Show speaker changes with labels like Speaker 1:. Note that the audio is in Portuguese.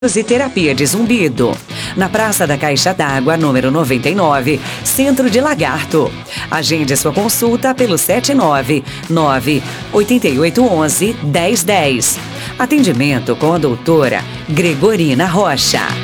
Speaker 1: e terapia de zumbido. Na Praça da Caixa d'Água, número 99, Centro de Lagarto. Agende sua consulta pelo 799-8811-1010. Atendimento com a doutora Gregorina Rocha.